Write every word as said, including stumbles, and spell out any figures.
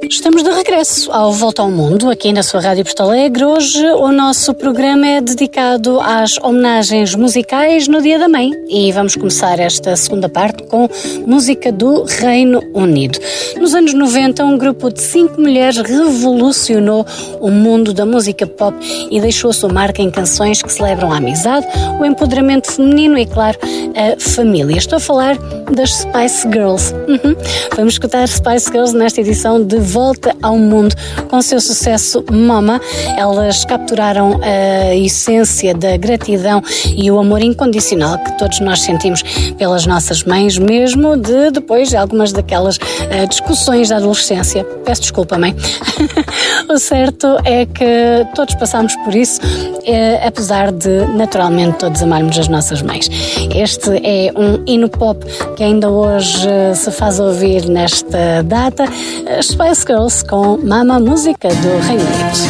Estamos de regresso ao Volta ao Mundo, aqui na sua Rádio Porto Alegre. Hoje o nosso programa é dedicado às homenagens musicais no Dia da Mãe e vamos começar esta segunda parte com música do Reino Unido. Nos anos noventa, um grupo de cinco mulheres revolucionou o mundo da música pop e deixou a sua marca em canções que celebram a amizade, o empoderamento feminino e, claro, a família. Estou a falar das Spice Girls. Uhum. Vamos escutar Spice Girls nesta edição de Volta ao Mundo com o seu sucesso Mama. Elas capturaram a essência da gratidão e o amor incondicional que todos nós sentimos pelas nossas mães, mesmo de depois de algumas daquelas uh, discussões da adolescência. Peço desculpa, mãe. O certo é que todos passamos por isso, uh, apesar de naturalmente todos amarmos as nossas mães. Este é um hino pop que ainda hoje uh, se faz ouvir nesta data. Spice Girls com Mama, música do Reino Unido.